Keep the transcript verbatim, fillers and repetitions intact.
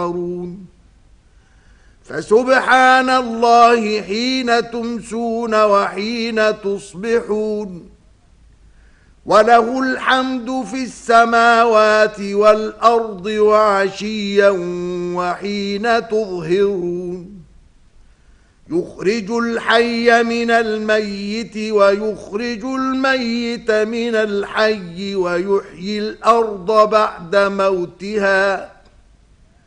تسخرون فسبحان الله حين تمسون وحين تصبحون وله الحمد في السماوات والأرض وعشيا وحين تظهرون يخرج الحي من الميت ويخرج الميت من الحي ويحيي الأرض بعد موتها